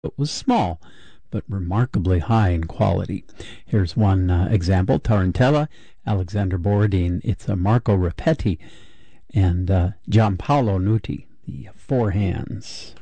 It was small, but remarkably high in quality. Here's one example, Tarantella, Alexander Borodin. It's a Marco Rapetti and Giampaolo Nuti, the Four Hands.